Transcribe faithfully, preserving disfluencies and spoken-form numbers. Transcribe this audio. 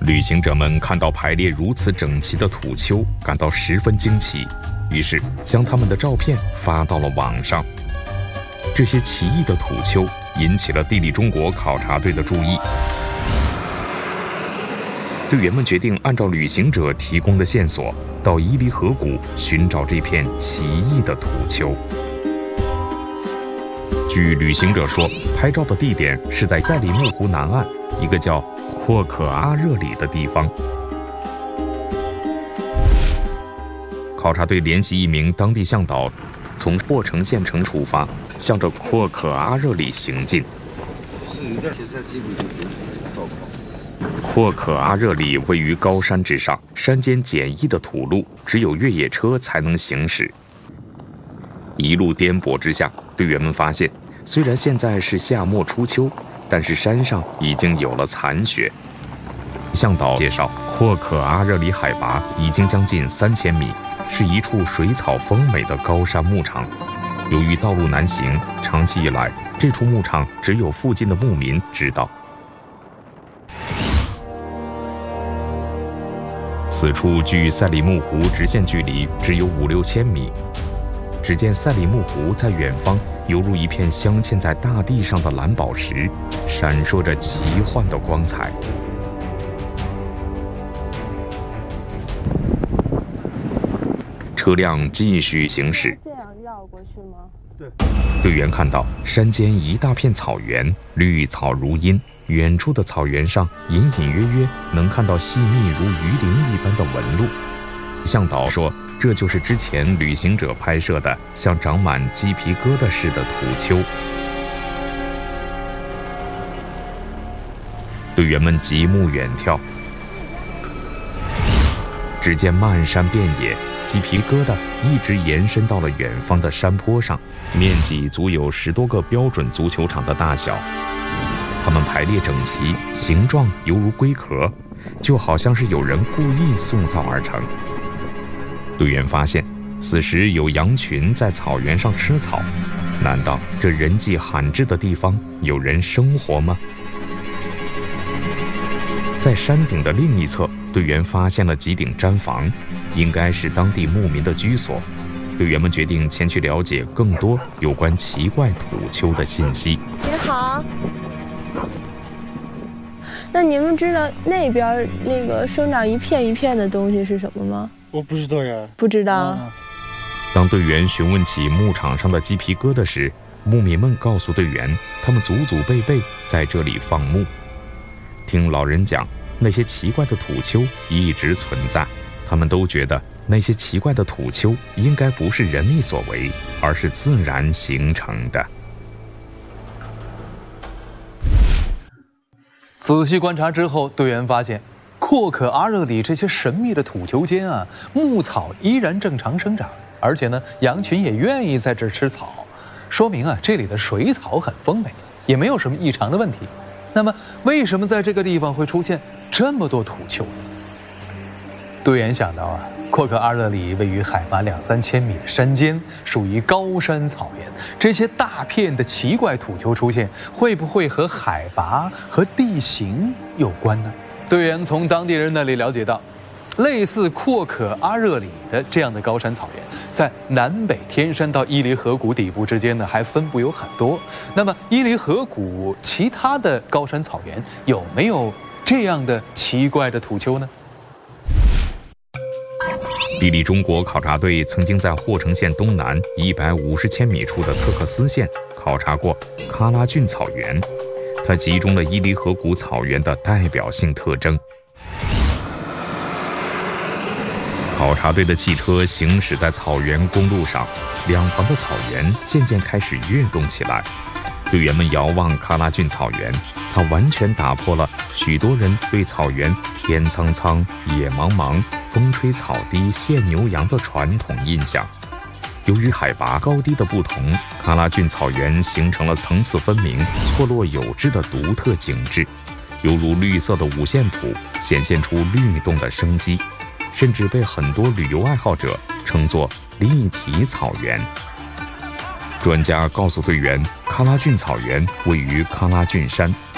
旅行者们看到排列如此整齐的土丘，感到十分惊奇，于是将他们的照片发到了网上。这些奇异的土丘引起了地理中国考察队的注意。队员们决定按照旅行者提供的线索，到伊犁河谷寻找这片奇异的土丘。据旅行者说，拍照的地点是在赛里木湖南岸一个叫霍可阿热里的地方。考察队联系一名当地向导，从霍城县城出发，向着霍可阿热里行进。霍可阿热里位于高山之上，山间简易的土路，只有越野车才能行驶。一路颠簸之下，队员们发现，虽然现在是夏末初秋，但是山上已经有了残雪。向导介绍，霍可阿热里海拔已经将近三千米，是一处水草丰美的高山牧场。由于道路难行，长期以来，这处牧场只有附近的牧民知道。此处距赛里木湖直线距离只有五六千米。只见赛里木湖在远方，犹如一片镶嵌在大地上的蓝宝石，闪烁着奇幻的光彩。车辆继续行驶。 这样绕过去吗？ 对。队员看到山间一大片草原，绿草如茵，远处的草原上隐隐约约能看到细密如鱼鳞一般的纹路。向导说，这就是之前旅行者拍摄的像长满鸡皮疙瘩似的土丘。队员们极目远眺，只见漫山遍野，鸡皮疙瘩一直延伸到了远方的山坡上，面积足有十多个标准足球场的大小。它们排列整齐，形状犹如龟壳，就好像是有人故意塑造而成。队员发现，此时有羊群在草原上吃草，难道这人迹罕至的地方有人生活吗？在山顶的另一侧，队员发现了几顶毡房，应该是当地牧民的居所。队员们决定前去了解更多有关奇怪土丘的信息。 你好，那你们知道那边那个生长一片一片的东西是什么吗？ 我不知道呀。 不知道。 嗯、 当队员询问起牧场上的鸡皮疙瘩时，牧民们告诉队员，他们祖祖辈辈在这里放牧。听老人讲，那些奇怪的土丘一直存在，他们都觉得那些奇怪的土丘应该不是人力所为，而是自然形成的。 仔细观察之后，队员发现霍可阿热里这些神秘的土丘间啊，牧草依然正常生长，而且呢，羊群也愿意在这儿吃草，说明啊，这里的水草很丰美，也没有什么异常的问题。那么，为什么在这个地方会出现这么多土丘呢？队员想到啊，霍可阿热里位于海拔两三千米的山间，属于高山草原，这些大片的奇怪土丘出现，会不会和海拔和地形有关呢？队员从当地人那里了解到，类似霍可阿热里的这样的高山草原，在南北天山到伊犁河谷底部之间呢，还分布有很多。那么，伊犁河谷其他的高山草原有没有这样的奇怪的土丘呢？ 地理中国考察队曾经在霍城县东南一百五十千米处的特克斯县考察过喀拉峻草原，它集中了伊犁河谷草原的代表性特征。考察队的汽车行驶在草原公路上，两旁的草原渐渐开始跃动起来。队员们遥望喀拉峻草原，它完全打破了许多人对草原天苍苍、野茫茫、风吹草低见牛羊的传统印象。由于海拔高低的不同，喀拉峻草原形成了层次分明、错落有致的独特景致，犹如绿色的五线谱，显现出律动的生机，甚至被很多旅游爱好者称作立体草原。专家告诉队员，喀拉峻草原位于喀拉峻山，